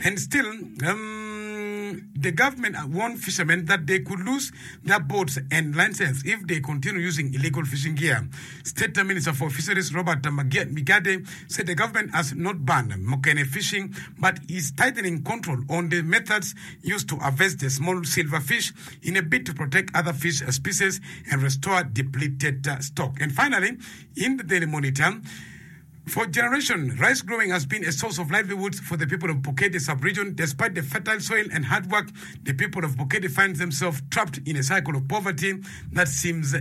And still, the government warned fishermen that they could lose their boats and license if they continue using illegal fishing gear. State Minister for Fisheries Robert Migade said the government has not banned mokene fishing, but is tightening control on the methods used to harvest the small silverfish in a bid to protect other fish species and restore depleted stock. And finally, in the Daily Monitor, for generations, rice growing has been a source of livelihood for the people of Bukete sub-region. Despite the fertile soil and hard work, the people of Bukete find themselves trapped in a cycle of poverty that seems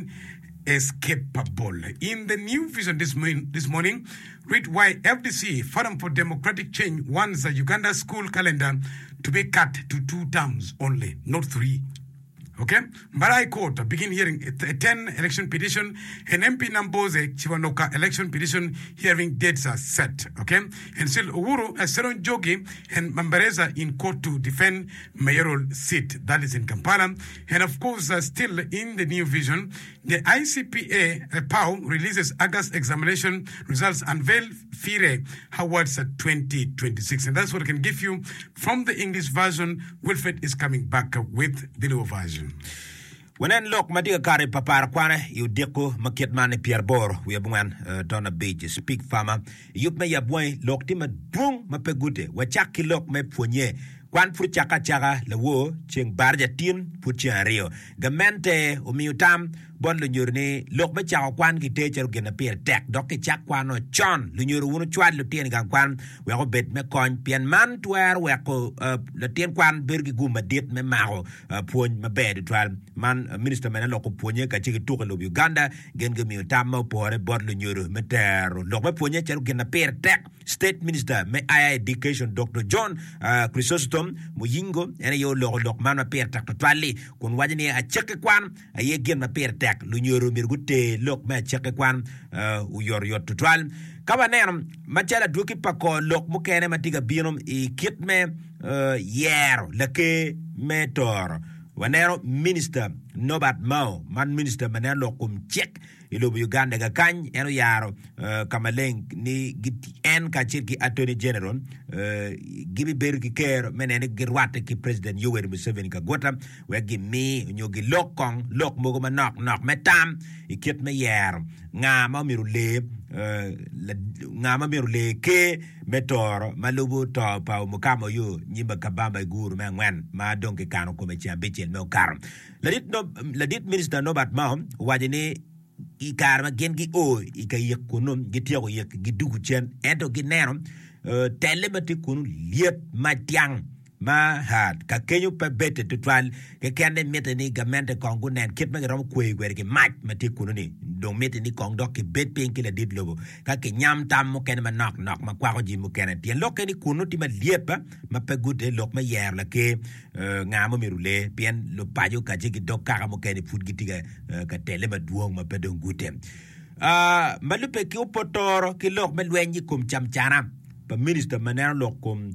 inescapable. In the New Vision this morning, read why FDC, Forum for Democratic Change, wants the Uganda school calendar to be cut to 2 terms only, not 3. Okay? Mbarai Court begin hearing a 10 election petition, and MP Namboze Chivanoka election petition hearing dates are set. Okay? And still Uhuru, Seron Jogi, and Mambareza in court to defend mayoral seat. That is in Kampala. And of course, still in the New Vision, the ICPA PAU releases August examination results, unveil FIRE Awards 2026. And that's what I can give you from the English version. Wilfred is coming back with the Luo version. When look madiga kare papar kwana yu deko maket mane Pierre Bor we abungan dona beach speak farmer yup me yabwe lok ti madung mapegute wachaki lok me ponye kwan pur chaka le wo cheng barja tin pur rio gamente umiutam bon lu nyurni lok me chaka kwan ki te cher gena pier tek dok ki chak kwan no chon lu nyuru wunu chwad lu tien gang kwan we ko bet me kon pien man twer we ko le tien kwan bergi guma dit me maho pon me bed twal man minister men lok ponye ka chiki to lo Uganda gen ge miutam mo pore bon lu nyuru me ter lok me ponye cher gena pier tek state minister me aya education Dr. John Chrysostom Muyingo ene yo lok man me pier tek twali kun wajini a cheke kwan a ye gen me pier tek lu nyoro mirgute lok me cheke kwan u yor tutwal kaba nenam machala duki pako lok mukene matiga binom I kit me yer lake metor wanero minister Nobat Mao man minister manelo kum check ilo Uganda ga kany eno yaro kamaleng ni giti en ka chirki attorney general gibi bergi care menene girwate ki president Yoweri Museveni ka gota we gi mi nyogi lokong lok mogo manok metam ikit me yer nga ma miru le ke metor malubu to pa mukamo yo nyimba kabamba guru mengwen ma donke kanu ko me chambichel me okar ladit minister Nobat Mao wajini ikarma gen gi o ikayek kunum gitiago yek gidugu chen ento ginero telemati kunu liet matiang ma had ka kenyu pe bete tutwal ke kende meteni gamente kongu nen kit me rom kwe gwer ki mat mati kunu ni don meteni kong dok ki bet pen ki la dit lobo ka ke nyam tam mo ken ma nok ma kwa ko ji mo ken tien lokeni kunu ti ma liet pa ma pe gute lok ma yer la ke ngamo mirule pien lo pajo ka ji dok ka mo ken fut gitiga ka tele ma duong ma pe don gute malupe ki opotoro ki lok me lwenyi kum chamchana pa minister manero lokum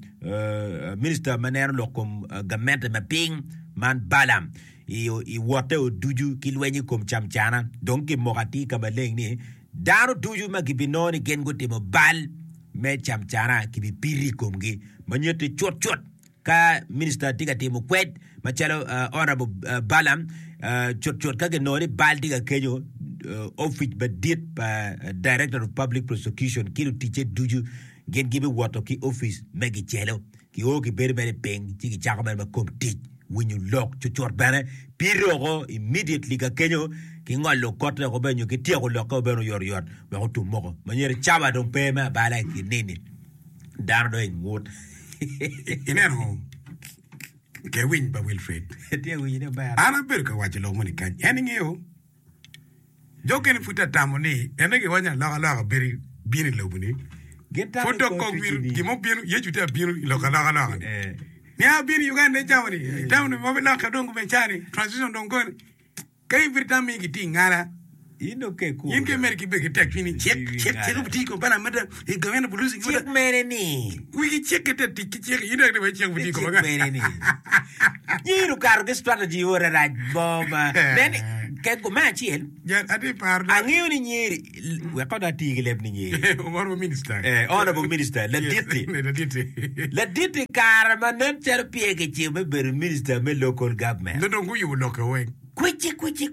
gamente ma ping man balam I wote o duju ki lwenyi kum chamchana donc mogati kabaleng ni daro duju ma gibinoni gen gote mo bal me chamchana ki bi piri kumgi manyete chot ka minister tiga timo kwet machalo honorable balam chot ka genori bal tiga kenyo office badit pa director of public prosecution kilu tiche duju gen gibi wato ki office megi chelo ki o ki bere peng ki chako ma kom tich when you lock chot bana piro immediately ka kenyo ki ngolo kotre ko benyo ki tiego lokko beno yor be ko tumo maniere chaba don pema bala ki nini dardo en ngot ineno ke win ba Wilfred tie win ba ana berka waje lo moni kan eningeo joken futa tamoni enege wanya la beri bini lobuni foto ko bir ki mo binu yejuta binu la ni a binu Uganda jamani tamni mo la ka dongu benchani transition dongoni kay virtami ki tingara ino ke ku inke merki be ki tek fini check butiko bana mata e gavana bulusi check mere ni we check it check ino de check butiko mere ni yiru kar ke strategy ora raj bomba then ke go ma chiel ya adi par angiu ni nyeri we ko da tigi leb ni nyeri honorable minister honorable minister la diti kar manen ter piege chi be ber minister me local government no ngu yu local way kuchi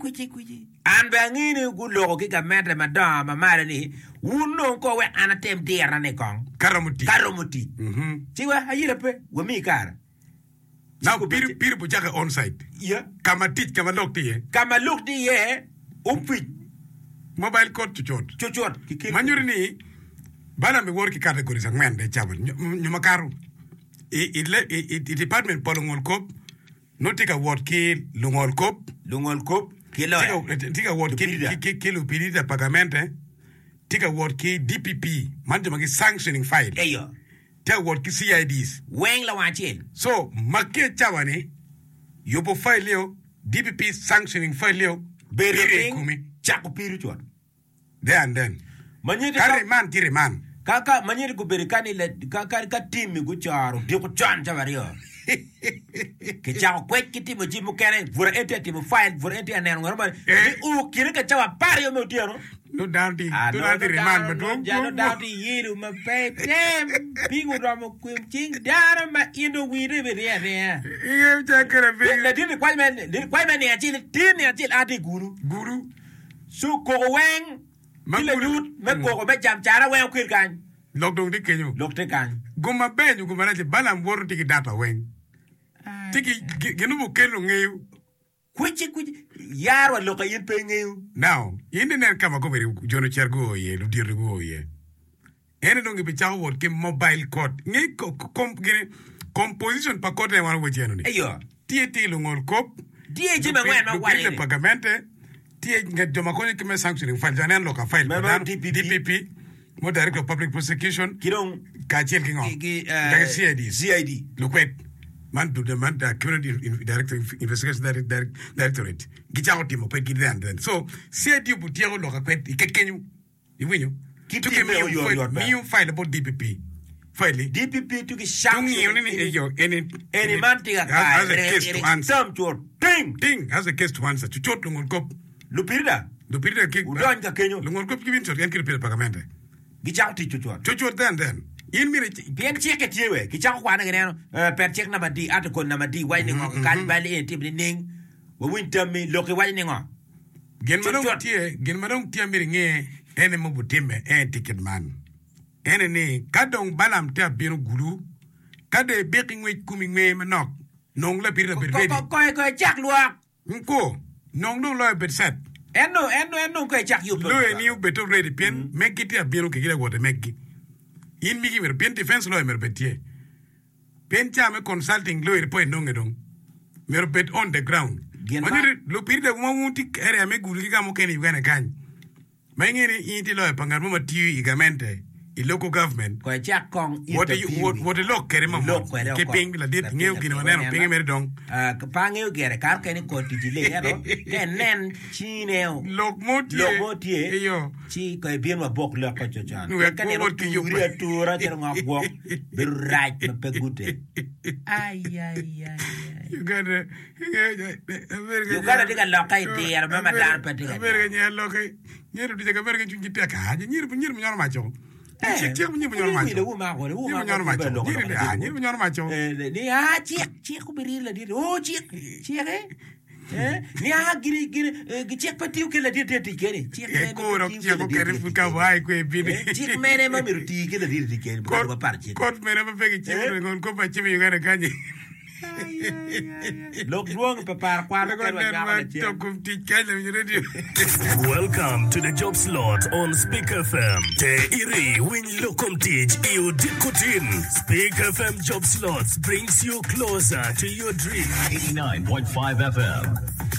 an be ngini gu logo ki government madama mare ni wuno ko we anatem dera ne kong karamuti chi we ayira pe we mi kar now pir bu jaga on site kama lok ti ye upi mobile code chuchot manyuri ni bana me work category sa ngende chaban nyuma karu i department polongol kop notika word ki lungol kop kilo tika word ki lupirida pagamente tika word ki DPP manje magi sanctioning file eyo tika word ki CIDs weng la wachil so makke chawane yobo file yo DPP sanctioning file yo bere kumi chako piru chwa there and then manyete kire man kaka manyete ku bere kanile ka timi gu charo di ku chan chawario ke chako kwet kiti mo jimu kene vura ente timo file vura ente anen ngorba u kire ka chawa pario mo tiero no downti reman but no downti yiru ma pe tem pingu ramo kwim ching dara ma indo wire be ya ye chakara be la dini kwaimen ni achil ati guru su ko weng kila yut me ko be jam chara we kwir kan lockdown de kenyo lokte kan goma benyu goma na balam wor tiki data weng tiki genu bu kelo ngeyu kuchi yaro lo ka yin pe ngeyu now yinde nen kama ko beri jono chergo ye lu dir go ye ene dongi be chawo wor ke mobile code nge composition pa code wan wo jeno ni eyo tie lu ngol kop die jime wen ma wale pagamente tie nge joma ko ke me sanctioning file janen lo ka file DPP mo direct of public prosecution kirong kachel kingo CID lokwet man do the man criminal director investigation directorate gichawo timo kwet gidan so CID butiero lo ka kwet ikekenyu iwinyu kituke me file about DPP file DPP to ki sanction any man tiga has a case to answer ting has a case to answer chuchot lungol kop lupirida ki udon ka kenyo lungol kop kibin so yan kirpel pagamente gichauti chuchot then in mire bien cheke tiewe gichau kwa ngene per check na madi atko na madi wai ni ngo kan bali tibni ning wo winter mi loke wai ni ngo gen madong tie mire nge ene mo butime ticket man ene ni kadong balam ta biro gulu kade beking we kumi nge manok nong la birra berbedi ko chak luak nko nong lo betset eno ko chak yu lo ni u beto ready pen mekiti abiro ke gile wote mekki in migi mer pen defense lo mer betie pen chame consulting lo ir point nong edong mer bet on the ground manire lo pirde mo muti ere me gulu ki kamo keni gane kan mangere inti lo pangar mo mati igamente i local government ko chak kong what look kere mamo ke ping la dit ngeu kino neno ping mer dong ka pangeu gere kar keni ko tijile yaro ke nen chineo lok motie yo chi ko bien ma bok lo ko chocha ka ne ki yo tura ter ngak bok bir right na pegute ay you gotta diga lokai der mama dan patiga verga nya lokai nyeru diga verga chunji teka nyeru nyor macho Chiek punya punya orang macam. Ni punya orang macam. Ni punya orang macam. Ni chiek ko beri la dir. Oh chiek ni giri chiek patiu ke la dir tikere. Chiek ko kere fuka vai ko bini. Chiek mene ma miru tikere la dir tikere. Ko parche. Kot mene ma pegi chiek ko pa chimi ngara kanye. Welcome to the job slot on Speak FM. Te iri win lokum teach you dikutin. Speak FM job slots brings you closer to your dream. 89.5 FM.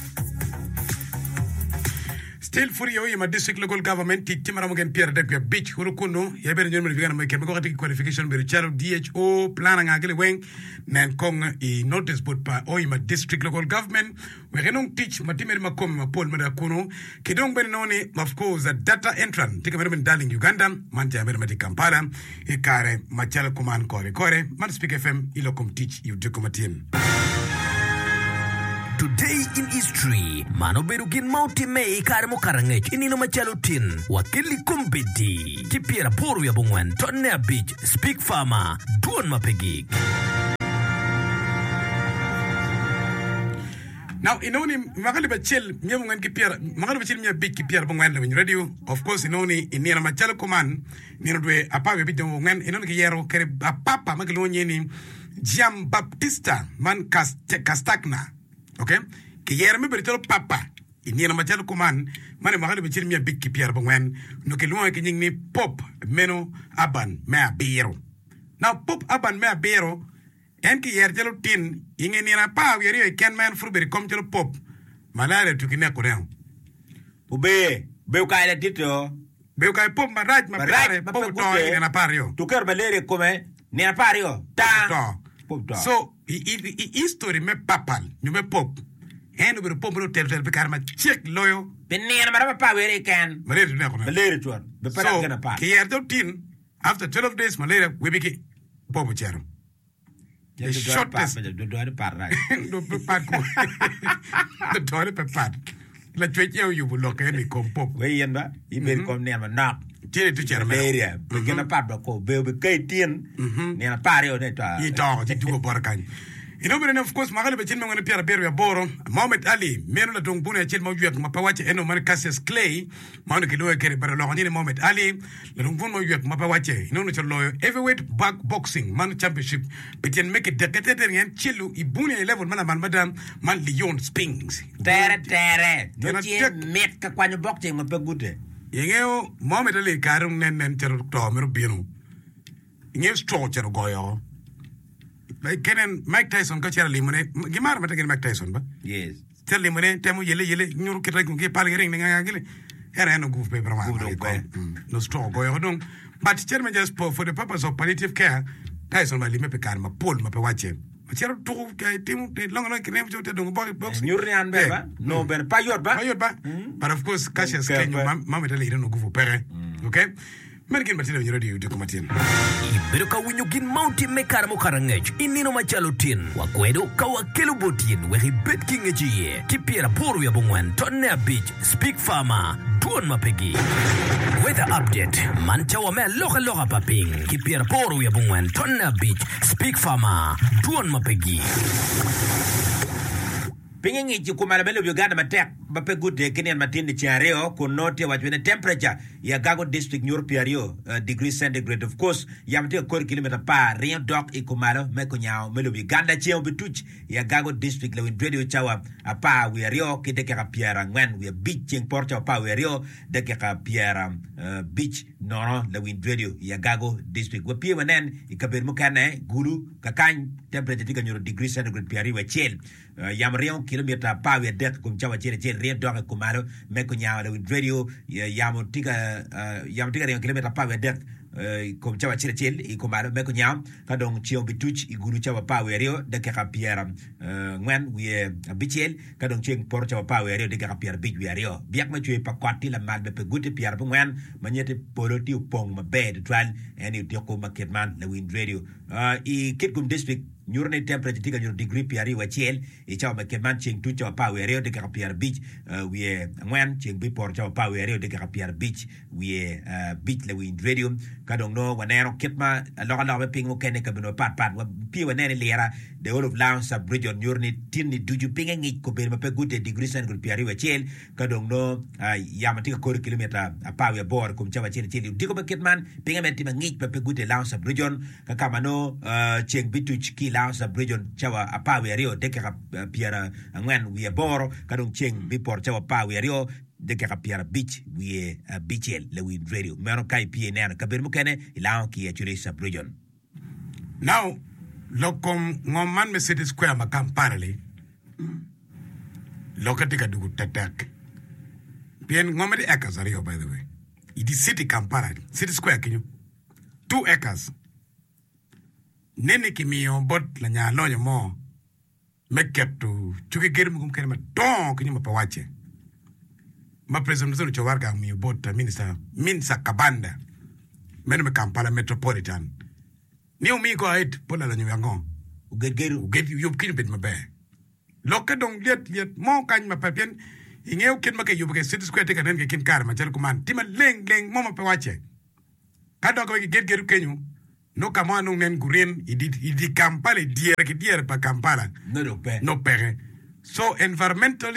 Still for you, my district local government, Timaramogan Pierre Dequia Beach, Hurukuno, Yaber German Chemical qualification, Bericharo, DHO, Planning Agile Wing, Nankong, e notice but by my district local government, we can teach Matimer Macom, Paul Madakuno, Kedong Benoni, of course, a data entrant, take a very darling Uganda, Manja Mermati Kampala, Ekare, Machala Command Kore, Man Speak FM, Ilokum teach you Dukumatin. Do Today in History. Mano berugin mauti mei kare mo karangech inino machalutin. Wakili kumbidi. Kipiera poru ya bungwen. Tonne Beach. Speak Farmer. Duon mapegig. Now, inoni magali bachel mia mungwen kipiera magali bachel mia big kipiera bungwen la radio. Of course, inoni inira machalo command nino dwe apawe bijo mungwen inoni kiyero kere apapa magilonye ni Jean Baptista man Castagna. Okay? Kiyero me beritolo papa inira machalo command mane magali bachel mia big kipiera bungwen no kilunga kinying ni Pop Meno Aban Mea Biro. Now Pop Aban Mea Biro en ki yer jelo tin inge ni na pa yeri e ken man fru beri kom jelo Pop malare tukine ko rew ube ka ile tito be ka Pop maraj ma pare Pop to inge na pario tu ker belere come ne na pario ta Pop to so history me papal ñu me Pop en beri Pop no tel be karma check loyo benene mara pa were ken malere ne ko belere tuan be para kana pa ki yer jelo tin after 12 days malere we biki Pop chero the shortest do parra do part ko the toilet part la tweet you will look any com Pop we yenda ibe kom ne ma nak tire tu chera area be gena pat ko be kay tien ne na pario ne ta yi to ti du bor kan ino bene of course magali be chin ngone Pierre Beru ya boro Mohamed Ali meno la dong bune chin mo yuak ma pawache eno man Cassius Clay ma no kilo kere bare lo ngini Mohamed Ali la dong bun mo yuak ma pawache ino no cholo heavyweight boxing man championship between make it decade ngien chilu ibune level man madam man Leon Spinks tere no chi met ka kwanyo boxing mo pe gute yengeo Mohamed Ali karung nen chero to mero binu ngeo straw chero goyo like Kenen Mike Tyson ka chera limone gimar mata Mike Tyson ba yes tel limone temu yele nyuru kita ko ke pal ring nga ngile era no guf be brama no straw go yodong but chairman just for the purpose of palliative care Tyson ba lime pe karma pol ma pe wache chera to ka timu te long kene te dong box nyurni an be ba no ben pa yot ba but of course Cassius Clay mama tele no gufu pere okay Merkin batile wenye radio yudu kumatin. Iberuka winyugin mounti mekara mokarangej. Inino machalutin. Wakwedo kawakilu botin. Wehi betking ejiye. Kipiera poru ya bungwen. Tonne Beach. Speak Farmer. Duon mapegi. Weather update. Mancha wame loka paping. Kipiera poru ya bungwen. Tonne Beach. Speak Farmer. Duon mapegi. Pingi ji kumala bele Uganda matek bape good Kenyan matin chiareo kunote wachwene temperature ya Gago district Nyurpiario degree centigrade of course yamte kor kilometer pa rien dok ikumalo mekonyao melo Uganda cheo bituch ya Gago district le radio chawa apa wiario kideke kapiara ngwen we beaching porta pa wiario deke kapiara beach no le radio ya Gago district we pie wenen ikaber mukane guru kakany temperature tika nyuro degree centigrade piari we chel yamrion kilometer pa we dek kumchawa chele rien dok kumalo mekonyao le radio yamutika rion kilometer pa we dek kom chawa chile ikomalo meko nyam kadong chio bituch iguru chawa pa werio de ka piera ngwen we bichel kadong ching por chawa pa werio de ka piera big werio biak ma chue pa kwati la mal be gute piera ngwen manyete poloti upong ma bed twan and you ko market man le wind radio I Kitgum district nyurne temperature tiga nyur degree piari wa chiel I chawa market man ching tu chawa pa werio de ka piera beach we ngwen ching bi por chawa pa werio de ka piera beach we beach le wind radio kadong no wanero kitma loka pingo kene kabino pat wa pi wanene lera the whole of Lounge sub-region nyurni tinni duju pinga ngi ko be mape gute degree centigrade piari wa chel kadong no yamatika kor kilometer apawe bor kum chawa chel diko ba kitman pinga menti ngi mape gute Lounge sub-region kakama no cheng bitu chiki Lounge sub-region chawa apawe rio deke piara ngwen we bor kadong cheng bipor chawa apawe rio de ka piara beach we beachel le wind radio mero kai pie nana kabir mukene ilao ki actually sub region now lokom ngoman me city square ma kamparale lokatika dugu tatak bien ngomede acres are by the way it is city kampara city square kinyo 2 acres nene kimio bot la nya lonyo mo mekep tu chuke gerim kum kene ma don kinyo ma pawache ma president zo chawarga mi bot minister Kabanda meno me Kampala metropolitan ni umi go ahead pola la nyango ugegeru uget you kin bit mabe Loke dong liet mo kan ma papien ingeu kin ma ke yubu ke city square te kanen ke kin kar ma chal kuman tima leng mo ma pe wache kada ko ke get kenyu no kama no nen guren idi Kampala diere pa Kampala no pere so environmental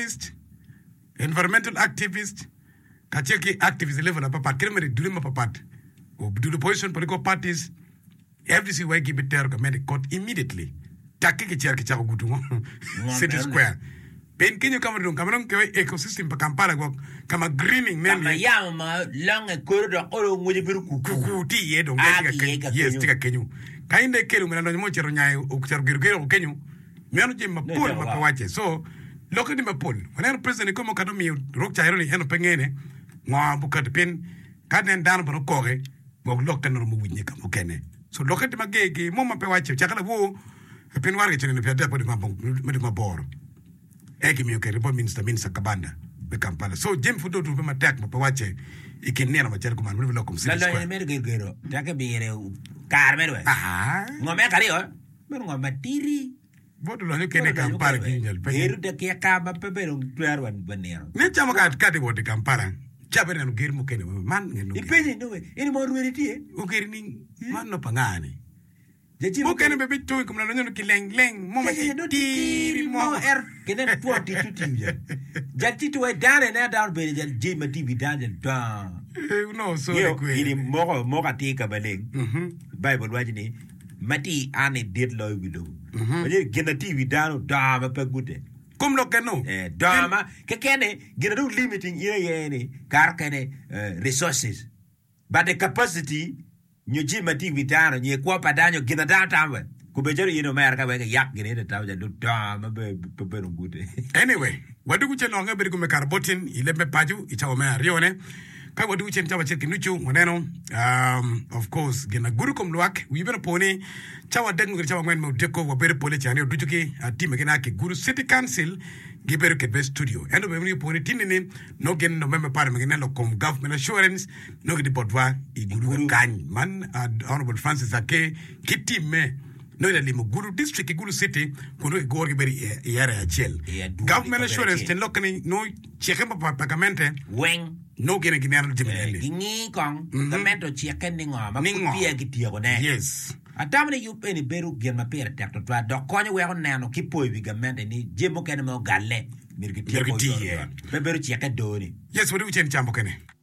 activist kacheki activist level pa pat kremere dulima pa pat o do the position political parties FDC way give it there command court immediately takiki cherki chako gutu city square ben kenyo kama ke ecosystem pa Kampala go kama greening men kama yama long corridor olo nguje biru kukuti yedo yes tika kenyo kainde kero mena no chero nyai o chero gero kenyo meno jema pol ma pawache so lokati ma pol wana president ko mo kado mi rok chairo ni eno pengene ngwa bukat pen kaden dan bro koge go lokkan no mo winye kam kene so lokati ma gege mo ma pawache chakala wo pen warge chene pe depo di ma bor eki mi ke report minister Kabanda be Kampala so jem fudo tu ma tek ma pawache ikenena ma chero ko man mo lokom sisi la mer gero take bire karmero ngome kario mer ngoma tiri bodo lo kene Kampala kinjal pe eru de ke kaba pebero tuarwan banero ne chama ka de bodo Kampala chabere no germu kene man ngeno ipenye no ini mo rueriti o gerni man no pangane Jadi mo kene bebe tu kumla no kileng mo ma tiri mo kene tuati tutimja jati tu dare na dar be jima tv dale da no so ini mo ka tika baleng bible wajini mati ane dead loy wido wajini gena tv dano da ma pegute kom lo keno dama kene gena do limiting yene kar kene resources but the capacity nyojima tv dano nye kwa padanyo gena data kubejero yino merka wega yak gene de tawja do dama be ngute anyway wadu ku cheno nga beri ku me karbotin ile me paju itawo me rione kai wadu ku chen tawa chen kinuchu moneno of course gena guru kom luak wi bena poni chawa deg ngir chawa ngwen mo deko wa beri pole chani dujuki team gena ke guru city council giberu ke best studio endo be ni poni tinini no gen no meme par me lo kom government assurance no gidi bodwa I guru kan man honorable Francis Ake kitime no ile limo guru district guru city kono go beri yare ya chel government assurance ten lokani no cheke pa pagamente weng no gene ginano jimele gingi kong gamento cheke ningo ma pia gitia ko ne yes atamne yupe ni beru gen ma pere tek to do konyo we on nano kipo wi gamente ni jemo kene mo galle mirgitia ko be beru cheke doni yes wodi uchen chambo kene